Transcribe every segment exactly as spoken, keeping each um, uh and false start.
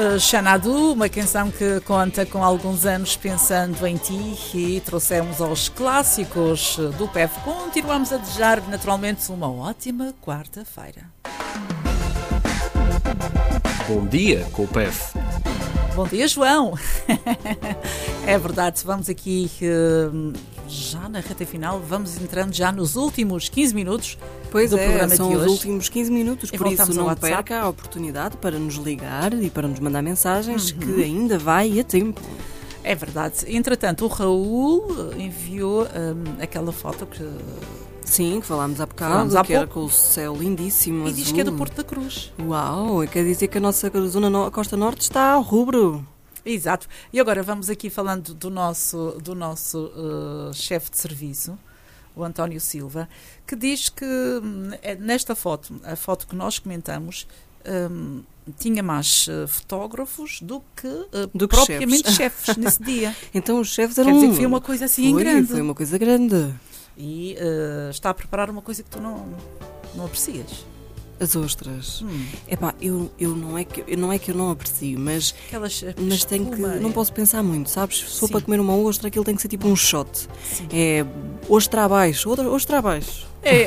uh, Xanadu, uma canção que conta com alguns anos pensando em ti, e trouxemos aos clássicos do P E F. Continuamos a desejar naturalmente uma ótima quarta-feira. Bom dia com o P E F. Bom dia, João. É verdade, vamos aqui uh, já na reta final, vamos entrando já nos últimos quinze minutos pois do é, programa são de os hoje. últimos quinze minutos, E por isso voltamos ao não WhatsApp. perca a oportunidade para nos ligar e para nos mandar mensagens, Uhum. que ainda vai a tempo. É verdade. Entretanto, o Raul enviou um, aquela foto que... Sim, que falámos há bocado, Falámos há que era pouco. com o céu lindíssimo, E azul. diz que é do Porto da Cruz. Uau, quer dizer que a nossa zona no, Costa Norte está ao rubro. Exato. E agora vamos aqui falando do nosso, do nosso uh, chefe de serviço, o António Silva, que diz que hum, é nesta foto, a foto que nós comentamos, hum, tinha mais uh, fotógrafos do que, uh, Do que propriamente chefes. chefes nesse dia. Então os chefes Quer eram... dizer que foi uma coisa assim em Foi, grande. Foi uma coisa grande. E uh, está a preparar uma coisa que tu não, não aprecias. As ostras. Hum. Epá, eu, eu não é que eu não é que eu não aprecio, mas Aquelas, uh, mas tenho que espuma, não é- posso pensar muito, sabes? Se for Sim. para comer uma ostra, aquilo tem que ser tipo um shot. Sim. É ostra abaixo, outra ostra abaixo. É,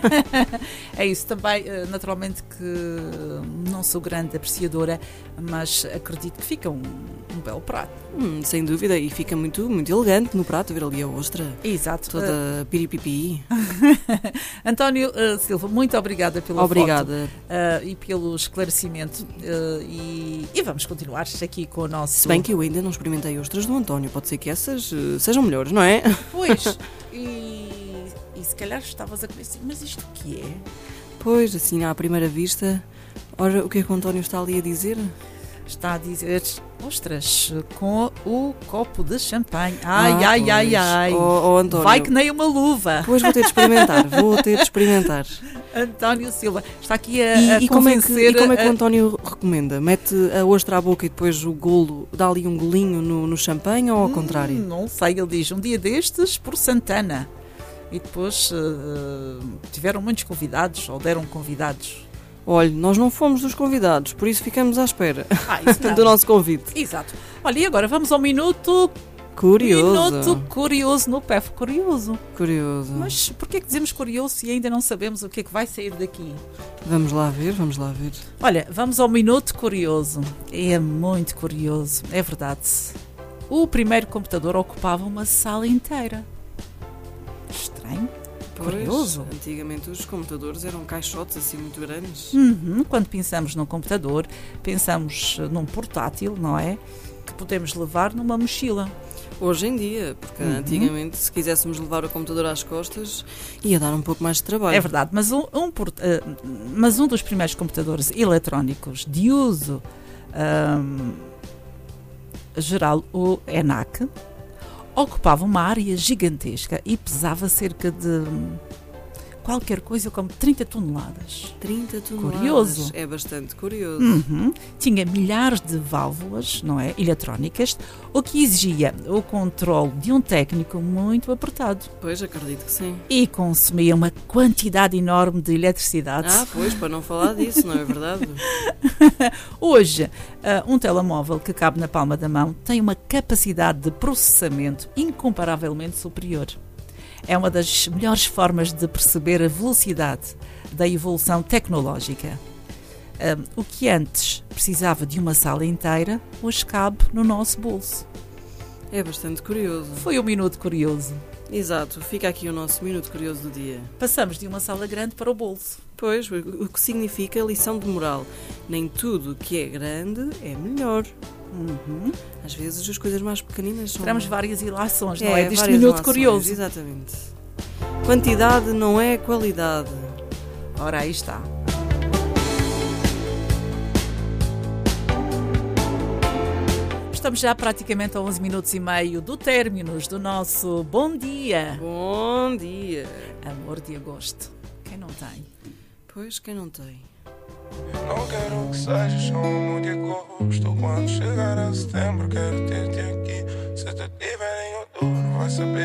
é isso também, eh, naturalmente que não sou grande apreciadora, mas acredito que fica um, um belo prato. Hum, sem dúvida, e fica muito muito elegante no prato ver ali a ostra. Exato. Toda piripipi. Eh, António eh, Silva, muito obrigada pela Obrigada. foto eh, e pelo esclarecimento, eh, e, e vamos continuar aqui com o nosso... Se bem que eu ainda não experimentei ostras do António, pode ser que essas eh, sejam melhores, não é? Pois, e, e se calhar estavas a comer assim, mas isto o que é? Pois, assim, à primeira vista, ora, o que é que o António está ali a dizer? Está a dizer, ostras, com o copo de champanhe. Ai, Ah, ai, pois. ai, ai. Oh, oh, António. Vai que nem uma luva. Pois vou ter de experimentar, vou ter de experimentar. António Silva está aqui a, E, a e como é que, convencer... e como é que o a- António recomenda? Mete a ostra à boca e depois o golo, dá ali um golinho no, no champanhe ou ao Hum, contrário? Não sei, ele diz, um dia destes por Santana. E depois eh, tiveram muitos convidados, ou deram convidados. Olha, nós não fomos dos convidados, por isso ficamos à espera Ah, isso não. do nosso convite. Exato. Olha, e agora vamos ao minuto... Curioso. Minuto curioso no P E F Curioso. Curioso. Mas porquê que dizemos curioso se ainda não sabemos o que é que vai sair daqui? Vamos lá ver, vamos lá ver. Olha, vamos ao minuto curioso. É muito curioso, é verdade. O primeiro computador ocupava uma sala inteira. Estranho. Curioso. Pois, antigamente os computadores eram caixotes assim muito grandes. Uhum. Quando pensamos num computador, pensamos eh, num portátil, não é? Que podemos levar numa mochila. Hoje em dia, porque Uhum. antigamente se quiséssemos levar o computador às costas ia dar um pouco mais de trabalho. É verdade, mas um, um port- eh, mas um dos primeiros computadores eletrónicos de uso ahm, geral, o ENAC, ocupava uma área gigantesca e pesava cerca de hum, qualquer coisa como trinta toneladas. trinta toneladas. Curioso. É bastante curioso. Uhum. Tinha milhares de válvulas, não é, eletrónicas, o que exigia o controle de um técnico muito apertado Pois, acredito que sim. e consumia uma quantidade enorme de eletricidade. Ah, pois, para não falar disso, não é verdade? Hoje, ah, um telemóvel que cabe na palma da mão tem uma capacidade de processamento incomparavelmente superior. É uma das melhores formas de perceber a velocidade da evolução tecnológica. Ah, o que antes precisava de uma sala inteira, hoje cabe no nosso bolso. É bastante curioso. Foi um minuto curioso. Exato, fica aqui o nosso minuto curioso do dia. Passamos de uma sala grande para o bolso. Pois, o que significa lição de moral. Nem tudo que é grande é melhor. Uhum. Às vezes as coisas mais pequeninas são... Tiramos várias ilações, não é? Deste várias minuto relações, curioso. Exatamente. Quantidade não é qualidade. Ora, aí está. Estamos já praticamente a onze minutos e meio do términos do nosso Bom Dia. Bom dia. Amor de agosto. Quem não tem? Pois, quem não tem? Não quero que sejas só um de agosto. Quando chegar a setembro quero ter-te aqui. Se te tiver em outubro vai saber